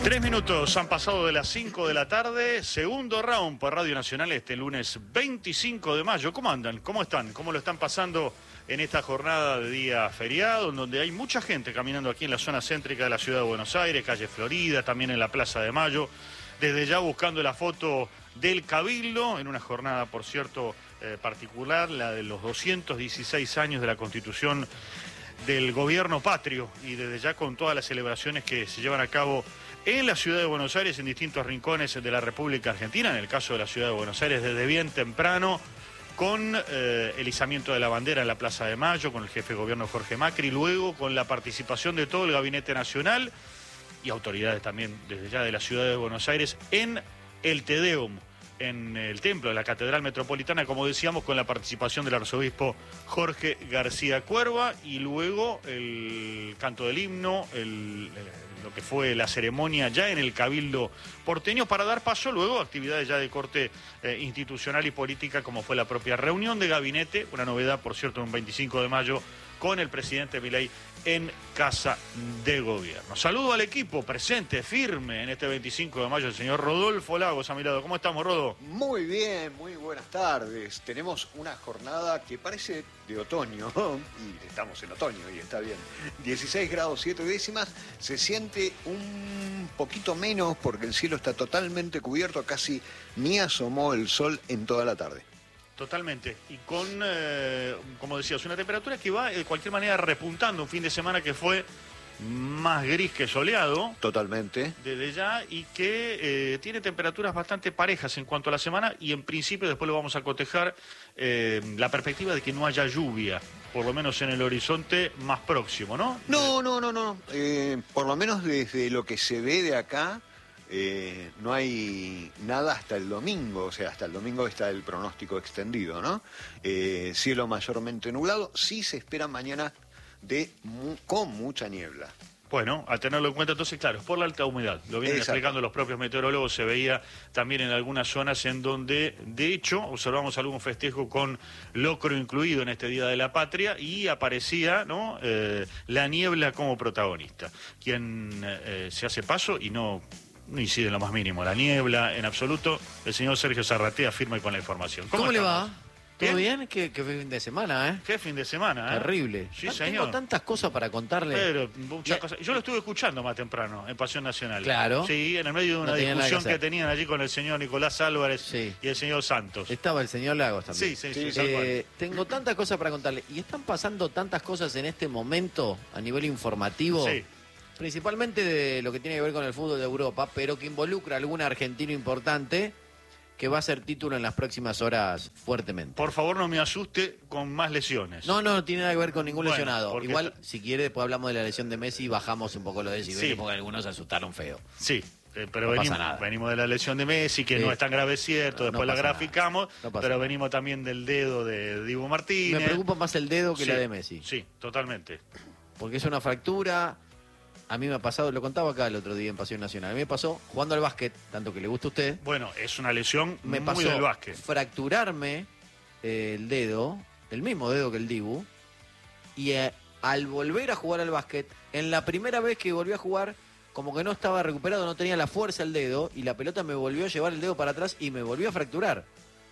3 minutos han pasado de las 5 de la tarde, segundo round por Radio Nacional este lunes 25 de mayo. ¿Cómo andan? ¿Cómo están? ¿Cómo lo están pasando en esta jornada de día feriado, en donde hay mucha gente caminando aquí en la zona céntrica de la ciudad de Buenos Aires, calle Florida, también en la Plaza de Mayo, desde ya buscando la foto del Cabildo, en una jornada, por cierto, particular, la de los 216 años de la Constitución del Gobierno Patrio, y desde ya con todas las celebraciones que se llevan a cabo en la ciudad de Buenos Aires, en distintos rincones de la República Argentina, en el caso de la ciudad de Buenos Aires, desde bien temprano, con el izamiento de la bandera en la Plaza de Mayo, con el jefe de gobierno Jorge Macri, luego con la participación de todo el Gabinete Nacional y autoridades también desde ya de la ciudad de Buenos Aires en el Te Deum, en el templo de la Catedral Metropolitana, como decíamos, con la participación del arzobispo Jorge García Cuerva, y luego el canto del himno, lo que fue la ceremonia ya en el Cabildo porteño, para dar paso luego a actividades ya de corte institucional y política, como fue la propia reunión de gabinete, una novedad, por cierto, un 25 de mayo, con el presidente Milei en Casa de Gobierno. Saludo al equipo presente, firme en este 25 de mayo, el señor Rodolfo Lagos a mi lado. ¿Cómo estamos, Rodo? Muy bien, muy buenas tardes. Tenemos una jornada que parece de otoño, y estamos en otoño y está bien. 16 grados 7 décimas, se siente un poquito menos porque el cielo está totalmente cubierto, casi ni asomó el sol en toda la tarde. Totalmente, y con, como decías, una temperatura que va de cualquier manera repuntando, un fin de semana que fue más gris que soleado. Totalmente. Desde ya, y que tiene temperaturas bastante parejas en cuanto a la semana, y en principio después lo vamos a cotejar la perspectiva de que no haya lluvia, por lo menos en el horizonte más próximo, ¿no? No. Por lo menos desde lo que se ve de acá, no hay nada hasta el domingo, o sea, hasta el domingo está el pronóstico extendido, ¿no? Cielo mayormente nublado, sí se espera mañana con mucha niebla. Bueno, a tenerlo en cuenta entonces, claro, es por la alta humedad. Lo vienen explicando los propios meteorólogos, se veía también en algunas zonas en donde, de hecho, observamos algún festejo con locro incluido en este Día de la Patria, y aparecía, ¿no?, la niebla como protagonista. Quien se hace paso y no incide en lo más mínimo la niebla, en absoluto, el señor Sergio Zarratea firme con la información. ¿Cómo le va? ¿Todo bien? ¿Qué fin de semana, eh? ¿Qué fin de semana, eh? Terrible. Sí, señor. Tengo tantas cosas para contarle. Pero muchas cosas. Yo lo estuve escuchando más temprano en Pasión Nacional. Claro. Sí, en el medio de una discusión que tenían allí con el señor Nicolás Álvarez y el señor Santos. Estaba el señor Lagos también. Sí. Tengo tantas cosas para contarle. Y están pasando tantas cosas en este momento a nivel informativo. Sí. Principalmente de lo que tiene que ver con el fútbol de Europa, pero que involucra a algún argentino importante que va a ser título en las próximas horas fuertemente. Por favor, no me asuste con más lesiones. No tiene nada que ver con ningún lesionado. Igual, si quiere, después hablamos de la lesión de Messi y bajamos un poco los decibeles, porque algunos se asustaron feo. Sí, pero no venimos de la lesión de Messi, que no es tan grave, cierto, después la graficamos, pero venimos también del dedo de Dibu Martínez. Me preocupa más el dedo que la de Messi. Sí, totalmente. Porque es una fractura. A mí me ha pasado, lo contaba acá el otro día en Pasión Nacional, a mí me pasó jugando al básquet, tanto que le gusta a usted. Bueno, es una lesión me muy pasó del básquet. Fracturarme el dedo, el mismo dedo que el Dibu, y al volver a jugar al básquet, en la primera vez que volví a jugar, como que no estaba recuperado, no tenía la fuerza el dedo, y la pelota me volvió a llevar el dedo para atrás y me volvió a fracturar.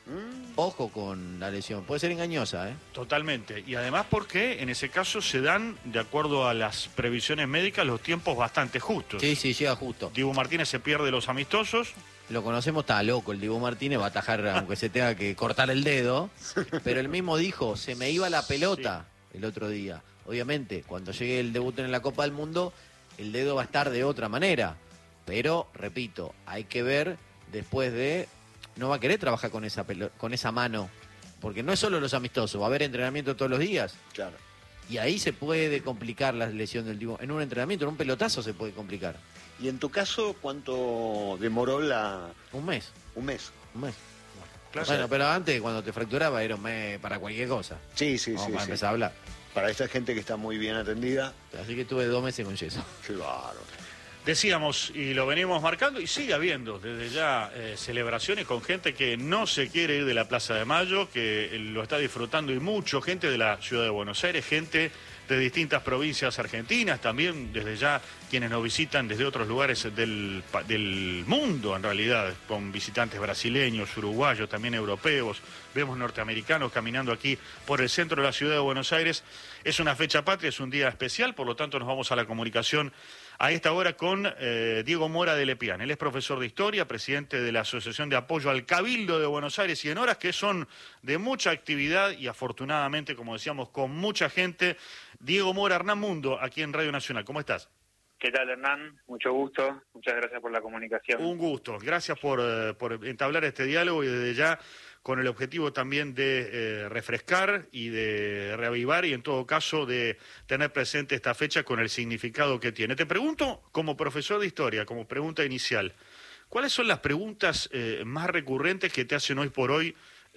Ojo con la lesión, puede ser engañosa, ¿eh? Totalmente, y además porque en ese caso se dan, de acuerdo a las previsiones médicas, los tiempos bastante justos. Sí, llega justo. Dibu Martínez se pierde los amistosos. Lo conocemos, está loco, el Dibu Martínez va a atajar aunque se tenga que cortar el dedo, pero él mismo dijo, se me iba la pelota el otro día. Obviamente, cuando llegue el debut en la Copa del Mundo, el dedo va a estar de otra manera, pero, repito, hay que ver después de... No va a querer trabajar con esa mano, porque no es solo los amistosos, va a haber entrenamiento todos los días. Claro. Y ahí se puede complicar la lesión del Dibu. En un entrenamiento, en un pelotazo se puede complicar. ¿Y en tu caso cuánto demoró Un mes. Un mes. Claro. Bueno, pero antes, cuando te fracturaba, era un mes para cualquier cosa. Sí. Para empezar a hablar. Para esta gente que está muy bien atendida. Así que tuve 2 meses con yeso. Qué bárbaro. Decíamos, y lo venimos marcando, y sigue habiendo desde ya celebraciones con gente que no se quiere ir de la Plaza de Mayo, que lo está disfrutando, y mucho, gente de la ciudad de Buenos Aires, gente de distintas provincias argentinas, también desde ya quienes nos visitan desde otros lugares del mundo, en realidad, con visitantes brasileños, uruguayos, también europeos, vemos norteamericanos caminando aquí por el centro de la ciudad de Buenos Aires. Es una fecha patria, es un día especial, por lo tanto nos vamos a la comunicación a esta hora con Diego Mora de Lepián. Él es profesor de Historia, presidente de la Asociación de Apoyo al Cabildo de Buenos Aires, y en horas que son de mucha actividad y afortunadamente, como decíamos, con mucha gente. Diego Mora, Hernán Mundo, aquí en Radio Nacional. ¿Cómo estás? ¿Qué tal, Hernán? Mucho gusto. Muchas gracias por la comunicación. Un gusto. Gracias por entablar este diálogo y desde ya con el objetivo también de refrescar y de reavivar y en todo caso de tener presente esta fecha con el significado que tiene. Te pregunto, como profesor de Historia, como pregunta inicial, ¿cuáles son las preguntas más recurrentes que te hacen hoy por hoy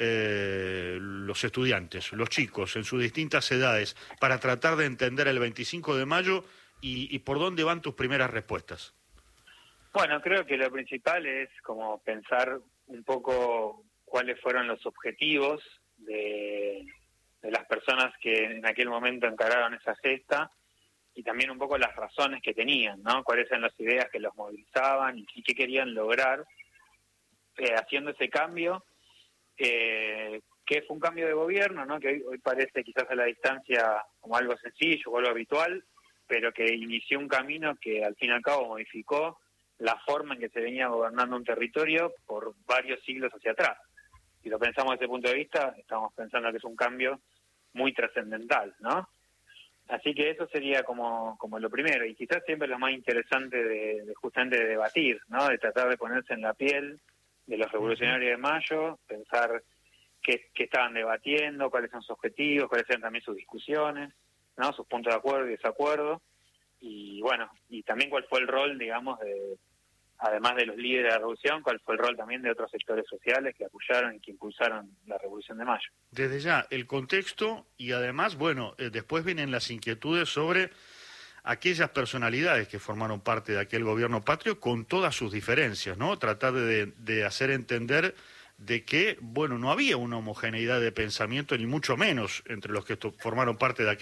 los estudiantes, los chicos, en sus distintas edades, para tratar de entender el 25 de mayo y por dónde van tus primeras respuestas? Bueno, creo que lo principal es como pensar un poco cuáles fueron los objetivos de las personas que en aquel momento encararon esa gesta y también un poco las razones que tenían, ¿no? Cuáles eran las ideas que los movilizaban y qué querían lograr haciendo ese cambio, que fue un cambio de gobierno, ¿no? Que hoy parece quizás a la distancia como algo sencillo o algo habitual, pero que inició un camino que al fin y al cabo modificó la forma en que se venía gobernando un territorio por varios siglos hacia atrás. Si lo pensamos desde ese punto de vista, estamos pensando que es un cambio muy trascendental, ¿no? Así que eso sería como lo primero, y quizás siempre lo más interesante de justamente de debatir, ¿no? De tratar de ponerse en la piel de los revolucionarios de Mayo, pensar qué estaban debatiendo, cuáles son sus objetivos, cuáles eran también sus discusiones, ¿no? Sus puntos de acuerdo y desacuerdo, y bueno, y también cuál fue el rol, digamos, además de los líderes de la revolución, cuál fue el rol también de otros sectores sociales que apoyaron y que impulsaron la Revolución de Mayo. Desde ya, el contexto y además, bueno, después vienen las inquietudes sobre aquellas personalidades que formaron parte de aquel gobierno patrio con todas sus diferencias, ¿no? Tratar de hacer entender de que, bueno, no había una homogeneidad de pensamiento, ni mucho menos entre los que formaron parte de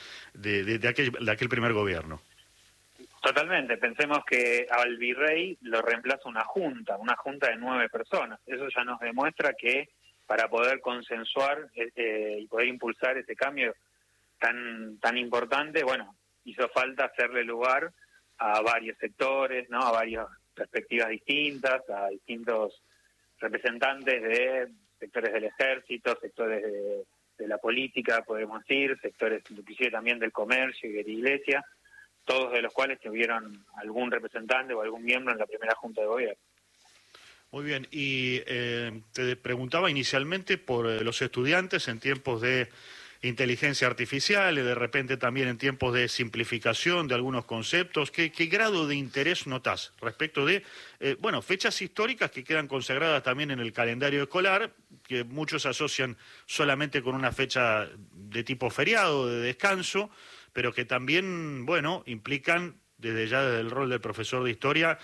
aquel primer gobierno. Totalmente. Pensemos que al virrey lo reemplaza una junta de 9 personas. Eso ya nos demuestra que para poder consensuar y poder impulsar ese cambio tan importante, bueno, hizo falta hacerle lugar a varios sectores, ¿no? A varias perspectivas distintas, a distintos representantes de sectores del ejército, sectores de la política, podemos decir, sectores inclusive también del comercio y de la iglesia, todos de los cuales tuvieron algún representante o algún miembro en la primera Junta de Gobierno. Muy bien, y te preguntaba inicialmente por los estudiantes en tiempos de inteligencia artificial y de repente también en tiempos de simplificación de algunos conceptos. ¿Qué grado de interés notás respecto de, fechas históricas que quedan consagradas también en el calendario escolar, que muchos asocian solamente con una fecha de tipo feriado, de descanso, pero que también, implican, desde el rol del profesor de Historia,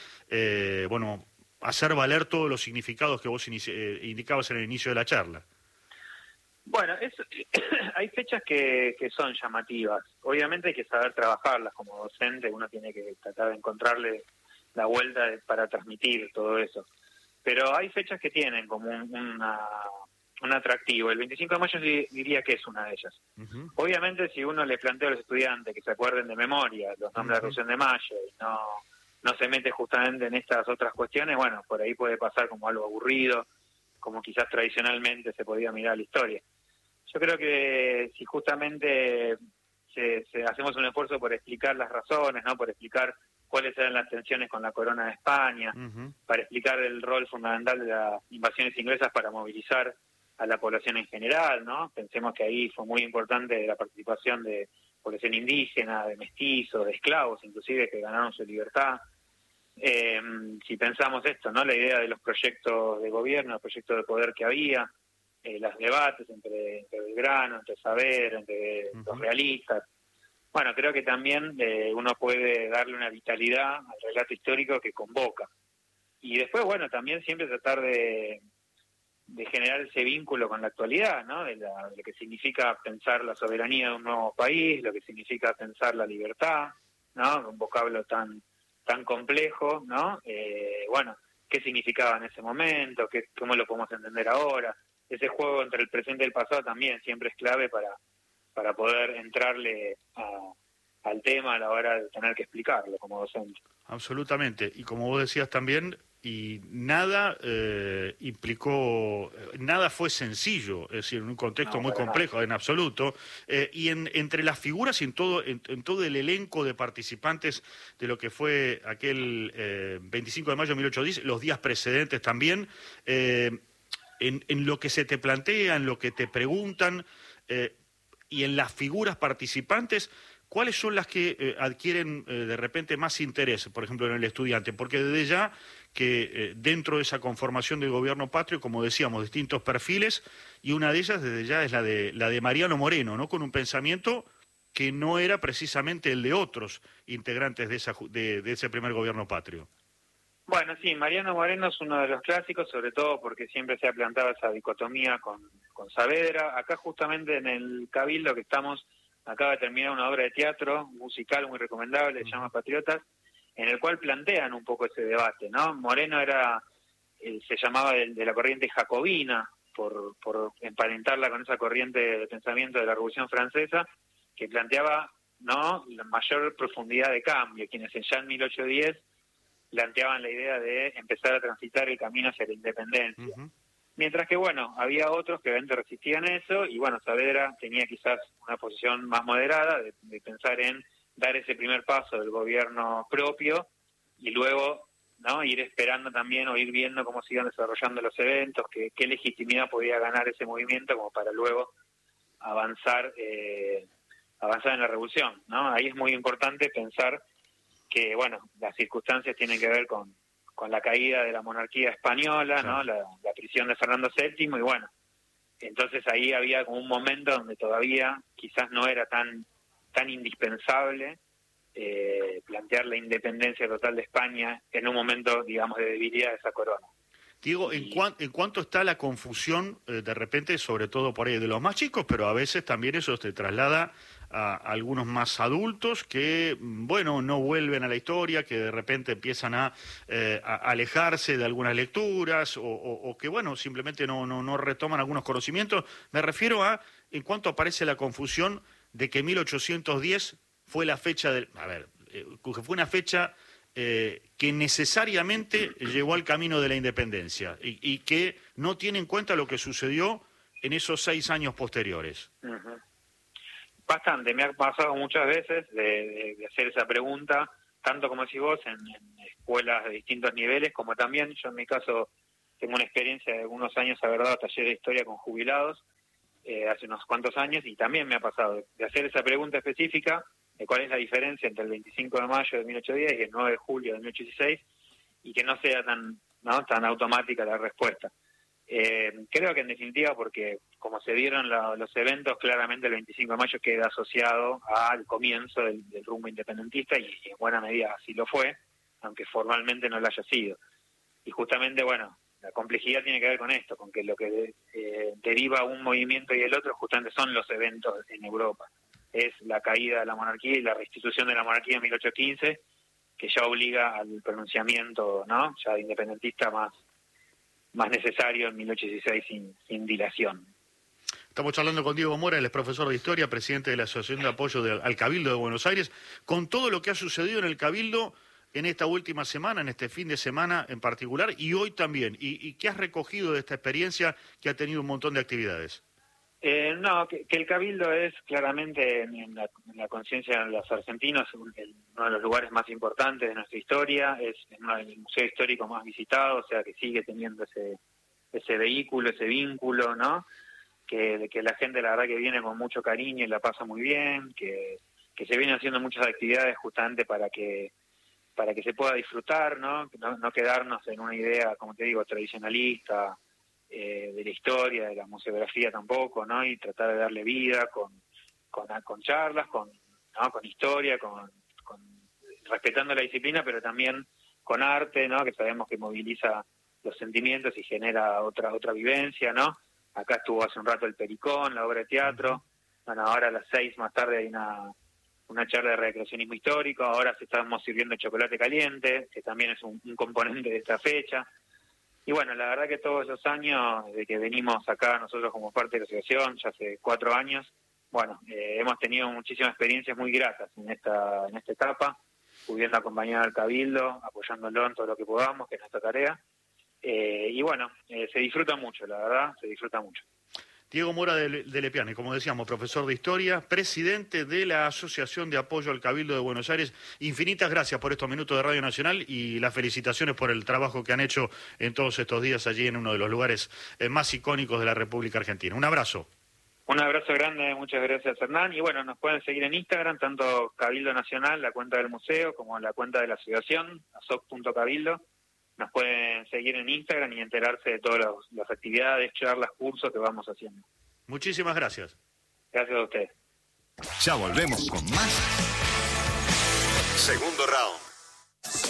hacer valer todos los significados que vos indicabas en el inicio de la charla? Bueno, hay fechas que son llamativas. Obviamente hay que saber trabajarlas como docente, uno tiene que tratar de encontrarle la vuelta para transmitir todo eso. Pero hay fechas que tienen como un atractivo. El 25 de mayo diría que es una de ellas. Uh-huh. Obviamente si uno le plantea a los estudiantes que se acuerden de memoria los nombres de la Revolución de Mayo y no se mete justamente en estas otras cuestiones, bueno, por ahí puede pasar como algo aburrido, como quizás tradicionalmente se podía mirar la historia. Yo creo que si justamente hacemos un esfuerzo por explicar las razones, ¿no? Por explicar cuáles eran las tensiones con la corona de España, uh-huh, para explicar el rol fundamental de las invasiones inglesas para movilizar a la población en general, ¿no? Pensemos que ahí fue muy importante la participación de población indígena, de mestizos, de esclavos, inclusive, que ganaron su libertad. Si pensamos esto, ¿no? La idea de los proyectos de gobierno, los proyectos de poder que había, los debates entre Belgrano, entre Saavedra, entre uh-huh, los realistas. Bueno, creo que también uno puede darle una vitalidad al relato histórico que convoca. Y después, también siempre tratar de de generar ese vínculo con la actualidad, ¿no? De lo que significa pensar la soberanía de un nuevo país, lo que significa pensar la libertad, ¿no? Un vocablo tan complejo, ¿no? Bueno, qué significaba en ese momento, cómo lo podemos entender ahora. Ese juego entre el presente y el pasado también siempre es clave para poder entrarle al tema a la hora de tener que explicarlo como docente. Absolutamente. Y como vos decías también, y nada nada fue sencillo, es decir, en un contexto muy complejo, en absoluto, y entre las figuras y en todo el elenco de participantes de lo que fue aquel 25 de mayo de 1810, los días precedentes también, en lo que se te plantea, en lo que te preguntan, y en las figuras participantes, ¿cuáles son las que adquieren de repente más interés, por ejemplo, en el estudiante? Porque desde ya que dentro de esa conformación del gobierno patrio, como decíamos, distintos perfiles, y una de ellas desde ya es la de Mariano Moreno, ¿no? Con un pensamiento que no era precisamente el de otros integrantes de ese primer gobierno patrio. Bueno, sí, Mariano Moreno es uno de los clásicos, sobre todo porque siempre se ha planteado esa dicotomía con Saavedra. Acá justamente en el Cabildo que estamos, acaba de terminar una obra de teatro musical muy recomendable, se llama Patriotas, en el cual plantean un poco ese debate, ¿no? Moreno se llamaba de la corriente jacobina, por emparentarla con esa corriente de pensamiento de la Revolución Francesa, que planteaba, ¿no?, la mayor profundidad de cambio, quienes ya en 1810 planteaban la idea de empezar a transitar el camino hacia la independencia. Mientras que, bueno, había otros que obviamente resistían eso, y bueno, Saavedra tenía quizás una posición más moderada de pensar en dar ese primer paso del gobierno propio y luego, ¿no?, ir esperando también o ir viendo cómo se iban desarrollando los eventos, qué legitimidad podía ganar ese movimiento como para luego avanzar en la revolución, ¿no? Ahí es muy importante pensar que, bueno, las circunstancias tienen que ver con la caída de la monarquía española, ¿no? La prisión de Fernando VII, y bueno, entonces ahí había como un momento donde todavía quizás no era tan indispensable plantear la independencia total de España en un momento, digamos, de debilidad de esa corona. Digo, ¿en cuánto está la confusión, de repente, sobre todo por ahí de los más chicos, pero a veces también eso te traslada a algunos más adultos que, bueno, no vuelven a la historia, que de repente empiezan a alejarse de algunas lecturas o que, bueno, simplemente no retoman algunos conocimientos? Me refiero a en cuánto aparece la confusión de que 1810 fue la fecha del... A ver, fue una fecha... que necesariamente llevó al camino de la independencia y que no tiene en cuenta lo que sucedió en esos 6 años posteriores. Bastante, me ha pasado muchas veces de hacer esa pregunta, tanto como decís vos, en escuelas de distintos niveles, como también yo en mi caso tengo una experiencia de algunos años haber dado talleres de historia con jubilados hace unos cuantos años, y también me ha pasado de hacer esa pregunta específica de cuál es la diferencia entre el 25 de mayo de 1810 y el 9 de julio de 1816, y que no sea tan automática la respuesta. Creo que en definitiva porque como se dieron los eventos, claramente el 25 de mayo queda asociado al comienzo del rumbo independentista, y en buena medida así lo fue, aunque formalmente no lo haya sido. Y justamente, bueno, la complejidad tiene que ver con esto, con que lo que deriva un movimiento y el otro justamente son los eventos en Europa. Es la caída de la monarquía y la restitución de la monarquía en 1815, que ya obliga al pronunciamiento, ¿no?, ya independentista más necesario en 1816 sin dilación. Estamos charlando con Diego Mora, él es profesor de Historia, presidente de la Asociación de Apoyo al Cabildo de Buenos Aires, con todo lo que ha sucedido en el Cabildo en esta última semana, en este fin de semana en particular, y hoy también. ¿Y qué has recogido de esta experiencia que ha tenido un montón de actividades? No, que el Cabildo es claramente en la conciencia de los argentinos uno de los lugares más importantes de nuestra historia, es el museo histórico más visitado, o sea que sigue teniendo ese vehículo, ese vínculo, ¿no?, que la gente la verdad que viene con mucho cariño y la pasa muy bien, que se vienen haciendo muchas actividades justamente para que se pueda disfrutar, ¿no? No quedarnos en una idea, como te digo, tradicionalista, de la historia, de la museografía tampoco, ¿no? Y tratar de darle vida con charlas, con historia, respetando la disciplina, pero también con arte, ¿no?, que sabemos que moviliza los sentimientos y genera otra vivencia, ¿no? Acá estuvo hace un rato el Pericón, la obra de teatro. Bueno, ahora a las 6 más tarde hay una charla de recreacionismo histórico. Ahora se estamos sirviendo chocolate caliente, que también es un componente de esta fecha. Y bueno, la verdad que todos los años, desde que venimos acá nosotros como parte de la asociación, ya hace 4 años, bueno, hemos tenido muchísimas experiencias muy gratas en esta etapa, pudiendo acompañar al Cabildo, apoyándolo en todo lo que podamos, que es nuestra tarea. Y bueno, se disfruta mucho, la verdad, se disfruta mucho. Diego Mora de Lepiane, como decíamos, profesor de Historia, presidente de la Asociación de Apoyo al Cabildo de Buenos Aires. Infinitas gracias por estos minutos de Radio Nacional y las felicitaciones por el trabajo que han hecho en todos estos días allí en uno de los lugares más icónicos de la República Argentina. Un abrazo. Un abrazo grande, muchas gracias, Hernán. Y bueno, nos pueden seguir en Instagram, tanto Cabildo Nacional, la cuenta del museo, como la cuenta de la asociación, asoc.cabildo. Nos pueden seguir en Instagram y enterarse de todas las actividades, charlas, cursos que vamos haciendo. Muchísimas gracias. Gracias a ustedes. Ya volvemos con más. Segundo round.